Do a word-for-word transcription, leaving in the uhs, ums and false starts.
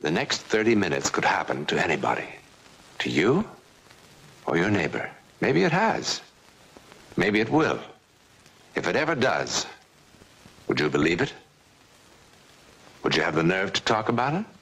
The next thirty minutes could happen to anybody. To you or your neighbor. Maybe it has. Maybe it will. If it ever does, would you believe it? Would you have the nerve to talk about it?